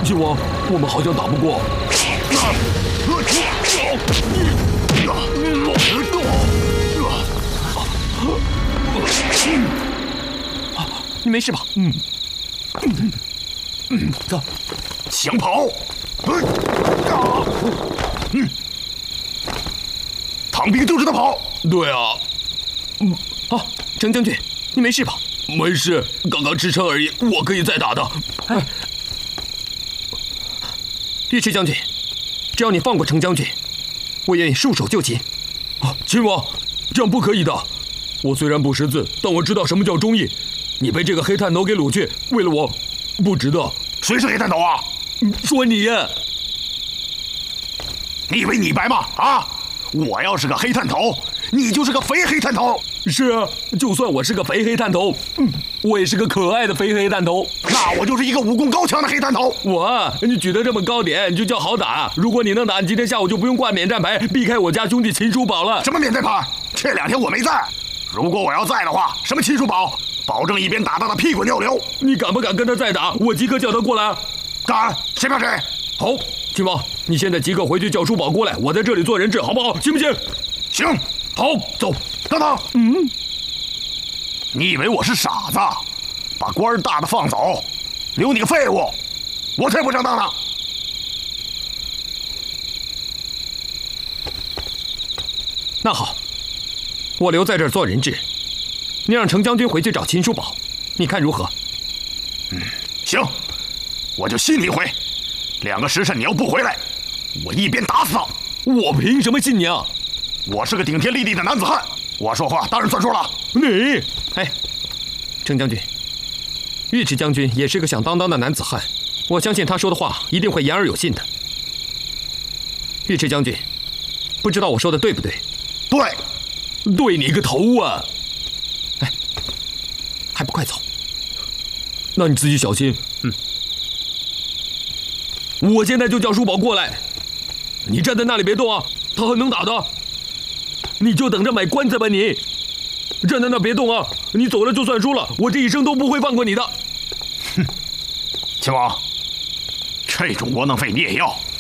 亲王，我们好像打不过。你没事吧？走， 想跑？躺平就知道跑。 对啊。好，程将军，你没事吧？没事，刚刚支撑而已，我可以再打的。哎，尉迟将军，只要你放过程将军，我愿意束手就擒。亲王，这样不可以的。我虽然不识字，但我知道什么叫忠义。你被这个黑探头给掳去，为了我，不值得。 谁是黑探头啊？ 说你呀！ 你以为你白吗？啊！我要是个黑探头，你就是个肥黑探头。 是啊，就算我是个肥黑探头，我也是个可爱的肥黑探头。 那我就是一个武功高强的黑探头。 你举得这么高点，你就叫好打。如果你能打，你今天下午就不用挂免战牌，避开我家兄弟秦叔宝了。 什么免战牌？这2天我没在。如果我要在的话，什么秦叔宝，保证一边打他的屁滚尿流。 你敢不敢跟他再打？我即刻叫他过来。 敢，谁怕谁？ 好，亲王，你现在即刻回去叫叔宝过来，我在这里做人质，好不好？行不行？ 行。 好，走。 等等。你以为我是傻子？把官大的放走，留你个废物，我才不上当呢。 那好，我留在这儿做人质，你让程将军回去找秦叔宝，你看如何？ 行，我就信你一回。2个时辰你要不回来，我一边打死他。 我凭什么信你啊？ 我是个顶天立地的男子汉，我说话当然算数了。 程将军，尉迟将军也是个响当当的男子汉，我相信他说的话一定会言而有信的。尉迟将军，不知道我说的对不对？ 对， 对你个头啊！还不快走？那你自己小心。我现在就叫叔宝过来，你站在那里别动啊，他很能打的。你就等着买棺材吧你！站在那别动啊！你走了就算输了，我这一生都不会放过你的。 秦王，这种窝囊废你也要？